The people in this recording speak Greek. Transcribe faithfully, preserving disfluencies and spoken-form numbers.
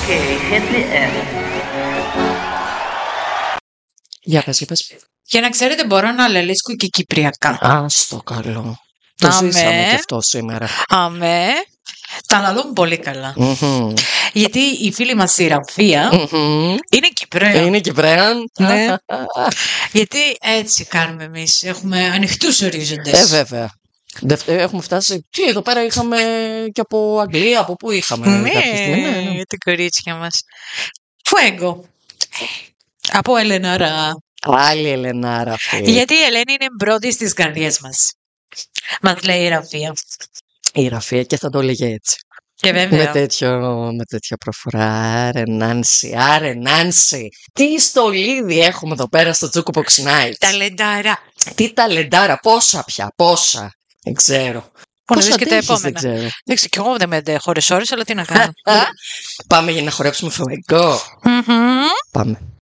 hit the F. Για πες, για πες. Για να ξέρετε, μπορώ να λελίσκω και κυπριακά. Α, στο καλό. Το Αμέ. ζήσαμε και αυτό σήμερα. Αμέ. Τα λαλούν πολύ καλά. Mm-hmm. Γιατί η φίλη μας η Ραφία Mm-hmm. είναι Κυπρέα. Είναι Κυπρέα. Ναι. Γιατί έτσι κάνουμε εμείς. Έχουμε ανοιχτούς ορίζοντες. Ε, βέβαια. Έχουμε φτάσει. Τι, εδώ πέρα είχαμε και από Αγγλία, από πού είχαμε. Ναι, ναι, ναι. Τα κορίτσια μας. Φουέγκο. Από Ελενάρα. Άλλη Ελενάρα αυτή. Γιατί η Ελένη είναι πρώτη στις καρδιές μας. Μας λέει η Ραφία. Η Ραφία και θα το έλεγε έτσι. Και βέβαια. Με, τέτοιο, με τέτοια προφορά. Άρε Νάνση, άρε Νάνση. Τι στολίδι έχουμε εδώ πέρα στο Jukebox Nights. Ταλεντάρα. Τι ταλεντάρα, πόσα πια, πόσα. Δεν ξέρω. Πώς Πώς και τα αντέχεις, επόμενα. δεν ξέρω. Δεν ξέρω, κι εγώ δεν με αντέχω ώρες ώρες, αλλά τι να κάνω. Πάμε για να χορέψουμε φλamenco. Mm-hmm. Πάμε.